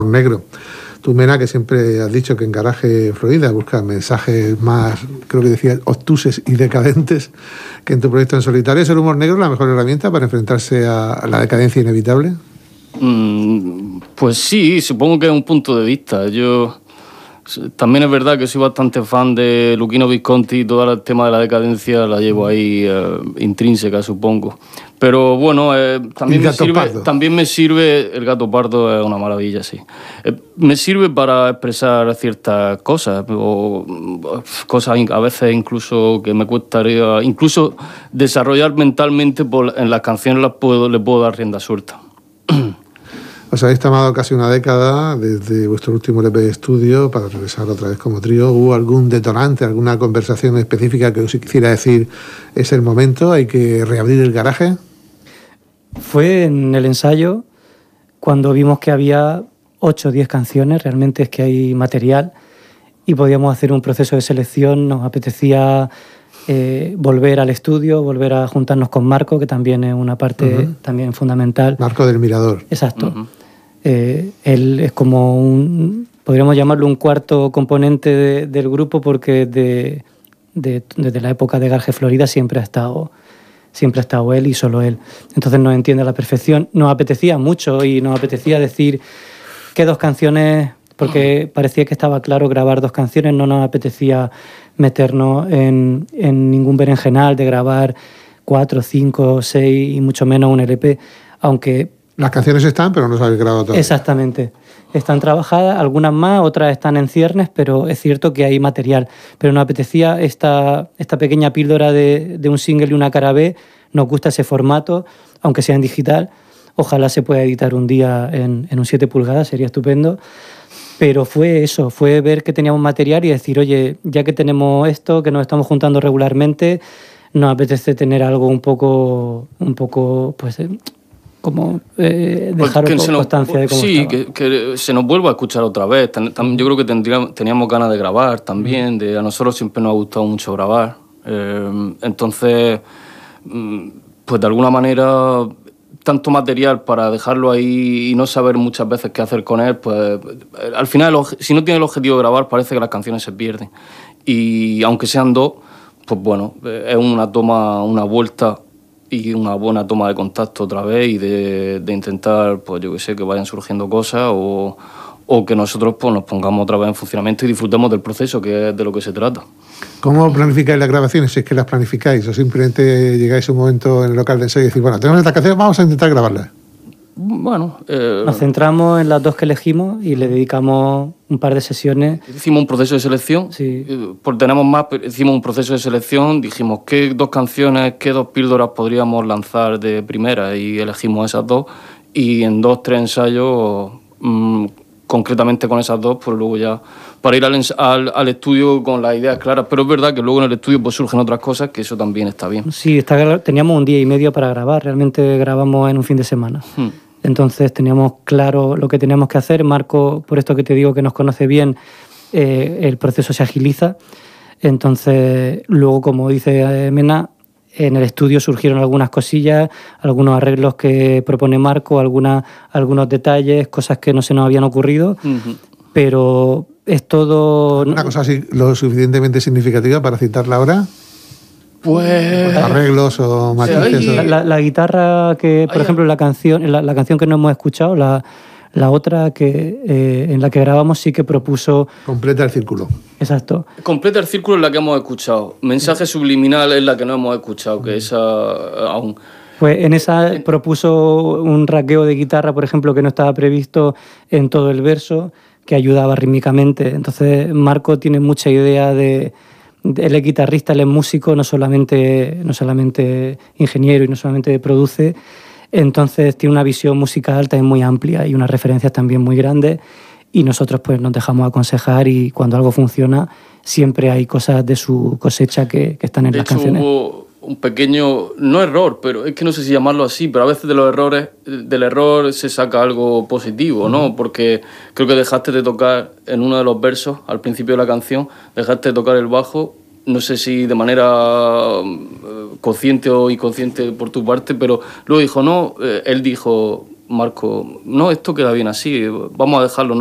negro. Tú, Mena, que siempre has dicho que en Garaje Florida buscas mensajes más, creo que decías, obtuses y decadentes que en tu proyecto en solitario. ¿Es el humor negro la mejor herramienta para enfrentarse a la decadencia inevitable? Pues sí, supongo que es un punto de vista. Yo también es verdad que soy bastante fan de Luchino Visconti y todo el tema de la decadencia la llevo ahí intrínseca, supongo. Pero bueno, también me sirve, el gato pardo es una maravilla, sí. Me sirve para expresar ciertas cosas, o cosas a veces incluso que me cuestaría, incluso desarrollar mentalmente en las canciones le puedo dar rienda suelta. Os habéis tomado casi una década desde vuestro último LP de estudio para regresar otra vez como trío. ¿Hubo algún detonante, alguna conversación específica que os quisiera decir es el momento, hay que reabrir el garaje? Fue en el ensayo cuando vimos que había 8 o 10 canciones, realmente es que hay material y podíamos hacer un proceso de selección. Nos apetecía volver al estudio, volver a juntarnos con Marco, que también es una parte también fundamental. Marco del Mirador. Exacto. Él es como podríamos llamarlo un cuarto componente del grupo, porque desde la época de Garaje Florida siempre ha estado él y solo él. Entonces nos entiende a la perfección. Nos apetecía mucho y nos apetecía decir que 2 canciones, porque parecía que estaba claro grabar 2 canciones, no nos apetecía meternos en ningún berenjenal de grabar 4, 5, 6 y mucho menos un LP, aunque... Las canciones están, pero no se han grabado todas. Exactamente. Están trabajadas, algunas más, otras están en ciernes, pero es cierto que hay material. Pero nos apetecía esta pequeña píldora de un single y una cara B. Nos gusta ese formato, aunque sea en digital. Ojalá se pueda editar un día en un 7 pulgadas, sería estupendo. Pero fue eso, fue ver que teníamos material y decir, oye, ya que tenemos esto, que nos estamos juntando regularmente, nos apetece tener algo un poco pues... como dejar constancia de cómo sí, estaba. que se nos vuelva a escuchar otra vez. Yo creo que teníamos ganas de grabar también. A nosotros siempre nos ha gustado mucho grabar. Entonces, pues de alguna manera, tanto material para dejarlo ahí y no saber muchas veces qué hacer con él, pues al final, si no tiene el objetivo de grabar, parece que las canciones se pierden. Y aunque sean 2, pues bueno, es una vuelta y una buena toma de contacto otra vez y de intentar, pues yo que sé, que vayan surgiendo cosas o que nosotros pues nos pongamos otra vez en funcionamiento y disfrutemos del proceso, que es de lo que se trata. ¿Cómo planificáis las grabaciones, si es que las planificáis? ¿O simplemente llegáis a un momento en el local de ensayo y decís, bueno, tenemos estas canciones, vamos a intentar grabarlas? Bueno... Nos centramos en las 2 que elegimos y le dedicamos un par de sesiones. Hicimos un proceso de selección, sí. Tenemos más, pero hicimos un proceso de selección, dijimos qué 2 canciones, qué 2 píldoras podríamos lanzar de primera y elegimos esas 2 y en 2, 3 ensayos, concretamente con esas 2, pues luego ya para ir al estudio con las ideas claras. Pero es verdad que luego en el estudio pues surgen otras cosas, que eso también está bien. Sí, teníamos un día y medio para grabar, realmente grabamos en un fin de semana. Entonces teníamos claro lo que teníamos que hacer. Marco, por esto que te digo que nos conoce bien, el proceso se agiliza. Entonces luego, como dice Mena, en el estudio surgieron algunas cosillas, algunos arreglos que propone Marco, algunos detalles, cosas que no se nos habían ocurrido, pero es todo... ¿Una cosa así lo suficientemente significativa para citarla ahora? Pues... ¿Arreglos o matices? La guitarra que, por ejemplo, la canción que no hemos escuchado, la otra en la que grabamos sí que propuso... Completa el círculo. Exacto. Completa el círculo es la que hemos escuchado. Mensaje subliminal es la que no hemos escuchado, que esa aún... Pues en esa propuso un rasgueo de guitarra, por ejemplo, que no estaba previsto en todo el verso, que ayudaba rítmicamente. Entonces Marco tiene mucha idea de... Él es guitarrista, él es músico, no solamente ingeniero y no solamente produce. Entonces tiene una visión musical también muy amplia y unas referencias también muy grandes, y nosotros pues nos dejamos aconsejar, y cuando algo funciona siempre hay cosas de su cosecha que están en las canciones. Hubo un pequeño, no error, pero es que no sé si llamarlo así, pero a veces del error se saca algo positivo, ¿no? Porque creo que dejaste de tocar en uno de los versos, al principio de la canción, dejaste de tocar el bajo, no sé si de manera consciente o inconsciente por tu parte, pero luego dijo, él dijo, Marco, no, esto queda bien así, vamos a dejarlo,